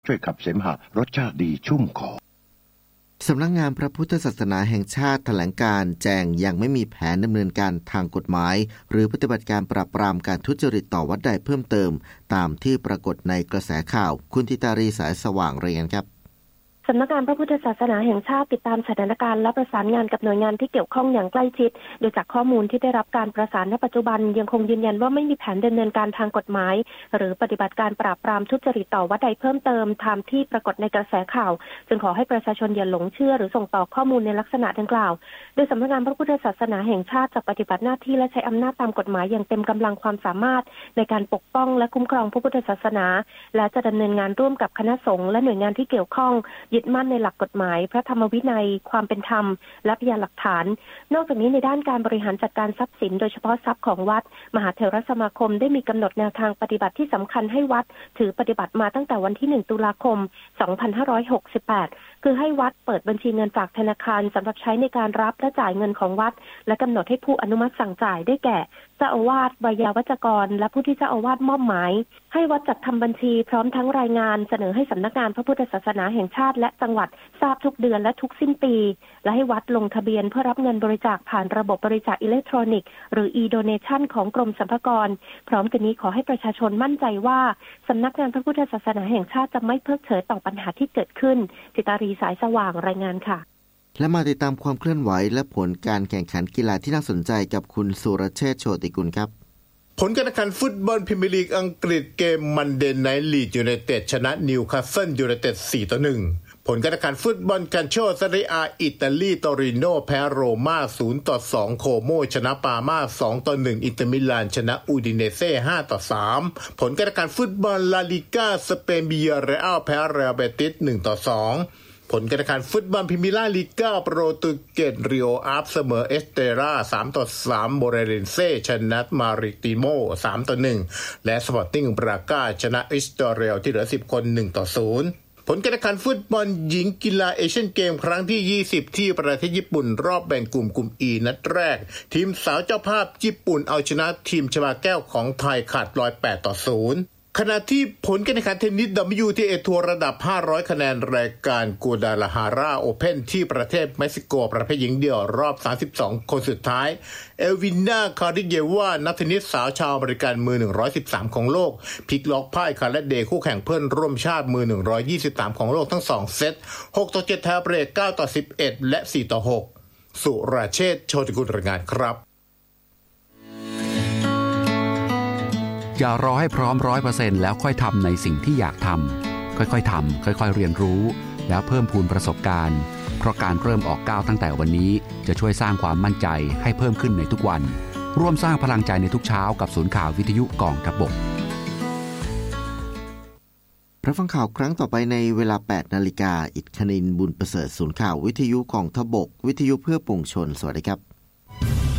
ช่วยขับเสมหะรสชาติดีชุ่มคอสำนักงานพระพุทธศาสนาแห่งชาติแถลงการแจ้งยังไม่มีแผนดำเนินการทางกฎหมายหรือปฏิบัติการปราบปรามการทุจริตต่อวัดใดเพิ่มเติมตามที่ปรากฏในกระแสข่าวคุณธิตารีสายสว่างรายงานครับสำนักงานพระพุทธศาสนาแห่งชาติติดตามสถานการณ์และประสานงานกับหน่วยงานที่เกี่ยวข้องอย่างใกล้ชิดโดยจากข้อมูลที่ได้รับการประสานณปัจจุบันยังคงยืนยันว่าไม่มีแผนดำเนินการทางกฎหมายหรือปฏิบัติการปราบปรามทุจริตต่อวัดใดเพิ่มเติมตามที่ปรากฏในกระแสข่าวจึงขอให้ประชาชนอย่าหลงเชื่อหรือส่งต่อข้อมูลในลักษณะดังกล่าวโดยสำนักงานพระพุทธศาสนาแห่งชาติจะปฏิบัติหน้าที่และใช้อำนาจตามกฎหมายอย่างเต็มกำลังความสามารถในการปกป้องและคุ้มครองพระพุทธศาสนาและจะดำเนินงานร่วมกับคณะสงฆ์และหน่วยงานที่เกี่ยวข้องยึดมั่นในหลักกฎหมายพระธรรมวินัยความเป็นธรรมและพยานหลักฐานนอกจากนี้ในด้านการบริหารจัดการทรัพย์สินโดยเฉพาะทรัพย์ของวัดมหาเถรสมาคมได้มีกำหนดแนวทางปฏิบัติที่สำคัญให้วัดถือปฏิบัติมาตั้งแต่วันที่1ตุลาคม2568คือให้วัดเปิดบัญชีเงินฝากธนาคารสำหรับใช้ในการรับและจ่ายเงินของวัดและกำหนดให้ผู้อนุมัติสั่งจ่ายได้แก่เจ้าอาวาสไวยาวัจกรและผู้ที่เจ้าอาวาสมอบหมายให้วัดจัดทำบัญชีพร้อมทั้งรายงานเสนอให้สำนักงานพระพุทธศาสนาแห่งชาติและจังหวัดทราบทุกเดือนและทุกสิ้นปีและให้วัดลงทะเบียนเพื่อรับเงินบริจาคผ่านระบบบริจาคอิเล็กทรอนิกส์หรือ e-donation ของกรมสรรพากรพร้อมกันนี้ขอให้ประชาชนมั่นใจว่าสำนักงานพระพุทธศาสนาแห่งชาติจะไม่เพิกเฉยต่อปัญหาที่เกิดขึ้นจิตารีสายสว่างรายงานค่ะและมาติดตามความเคลื่อนไหวและผลการแข่งขันกีฬาที่น่าสนใจกับคุณสุรเชษฐ์โชติกุลครับผลการแข่งขันฟุตบอลพรีเมียร์ลีกอังกฤษเกมมันเดย์ไนท์ลีดยูไนเต็ดชนะนิวคาสเซิลยูไนเต็ด 4-1 ผลการแข่งขันฟุตบอลคัลโชเซเรียอาอิตาลีตอริโนแพ้โรม่า 0-2 โคโมชนะปาม่า 2-1 อินเตอร์มิลานชนะอูดิเนเซ่ 5-3 ผลการแข่งขันฟุตบอลลาลิก้าสเปนบิยาเรอัลแพ้เรอัลเบติส 1-2 ผลการแข่งขันฟุตบอลพรีเมียร์ลีกโปรตุเกสริโออาฟเสมอเอสเตรา 3-3 โบเรเรนเซ่ชนะมาริติโม 3-1 และสปอร์ติ้งบราก้าชนะอิสตอเรลที่เหลือ10คน 1-0 ผลการแข่งขันฟุตบอลหญิงกีฬาเอเชียนเกมครั้งที่20ที่ประเทศญี่ปุ่นรอบแบ่งกลุ่ม E นัดแรกทีมสาวเจ้าภาพญี่ปุ่นเอาชนะทีมชบาแก้วของไทยขาดลอย 8-0ขณะที่ผลการแข่งขันเทนนิส WTA ทัวร์ระดับ500คะแนนรายการกัวดาลาฮาราโอเพ่นที่ประเทศเม็กซิโกประเภทหญิงเดี่ยวรอบ32คนสุดท้ายเอลวิน่าคาริเยวานักเทนนิสสาวชาวอเมริกันมือ113ของโลกพลิกล็อกพ่ายคาร์เลเดย์คู่แข่งเพื่อนร่วมชาติมือ123ของโลกทั้ง2เซต 6-7 ไทยเบรก 9-11 และ 4-6 สุรเชษฐ์โชติกุลรายงานครับอย่ารอให้พร้อม 100% แล้วค่อยทำในสิ่งที่อยากทำค่อยๆทำค่อยๆเรียนรู้แล้วเพิ่มพูนประสบการณ์เพราะการเริ่มออกก้าวตั้งแต่วันนี้จะช่วยสร้างความมั่นใจให้เพิ่มขึ้นในทุกวันร่วมสร้างพลังใจในทุกเช้ากับศูนย์ข่าววิทยุกองทัพบกรับฟังข่าวครั้งต่อไปในเวลา 8 นาฬิกาอิฐคณินทร์บุญประเสริฐศูนย์ข่าววิทยุกองทัพบกวิทยุเพื่อปวงชนสวัสดีครับ